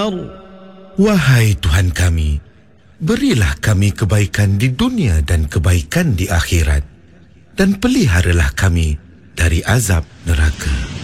النار. Wahai Tuhan kami, berilah kami kebaikan di dunia dan kebaikan di akhirat, dan peliharalah kami dari azab neraka.